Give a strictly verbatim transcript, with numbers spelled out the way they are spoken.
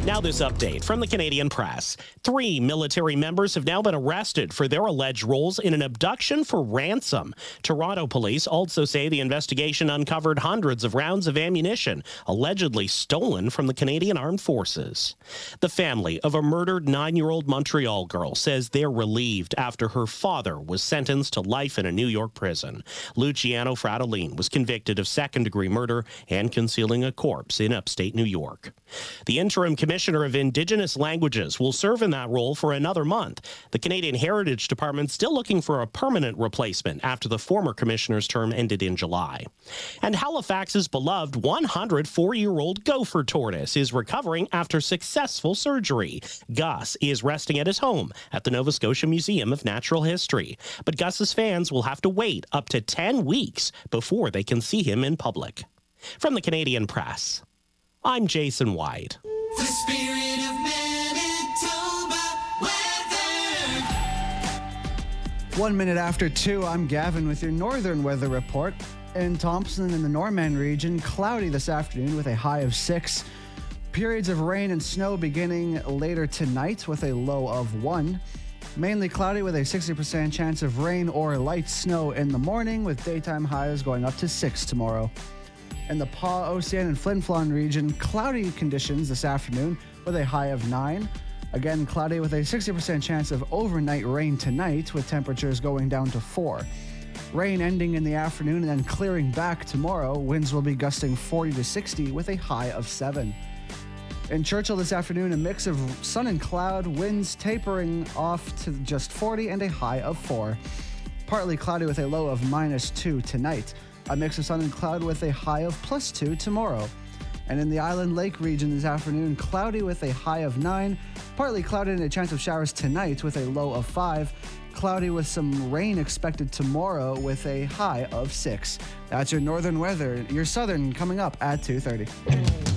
Now this update from the Canadian Press. Three military members have now been arrested for their alleged roles in an abduction for ransom. Toronto police also say the investigation uncovered hundreds of rounds of ammunition allegedly stolen from the Canadian Armed Forces. The family of a murdered nine-year-old Montreal girl says they're relieved after her father was sentenced to life in a New York prison. Luciano Fratellin was convicted of second-degree murder and concealing a corpse in upstate New York. The interim Commissioner of Indigenous Languages will serve in that role for another month. The Canadian Heritage Department still looking for a permanent replacement after the former commissioner's term ended in July. And Halifax's beloved one hundred four-year-old gopher tortoise is recovering after successful surgery. Gus is resting at his home at the Nova Scotia Museum of Natural History. But Gus's fans will have to wait up to ten weeks before they can see him in public. From the Canadian Press, I'm Jason White. The spirit of Manitoba weather. One minute after two, I'm Gavin with your northern weather report. In Thompson in the Norman region, cloudy this afternoon with a high of six. Periods of rain and snow beginning later tonight with a low of one. Mainly cloudy with a sixty percent chance of rain or light snow in the morning, with daytime highs going up to six tomorrow. In the Pas, Ocean, and Flin Flon region, cloudy conditions this afternoon with a high of nine. Again, cloudy with a sixty percent chance of overnight rain tonight, with temperatures going down to four. Rain ending in the afternoon and then clearing back tomorrow. Winds will be gusting forty to sixty with a high of seven. In Churchill this afternoon, a mix of sun and cloud, winds tapering off to just forty and a high of four. Partly cloudy with a low of minus two tonight. A mix of sun and cloud with a high of plus two tomorrow. And in the Island Lake region this afternoon, cloudy with a high of nine. Partly cloudy and a chance of showers tonight with a low of five. Cloudy with some rain expected tomorrow with a high of six. That's your northern weather. Your southern coming up at two thirty.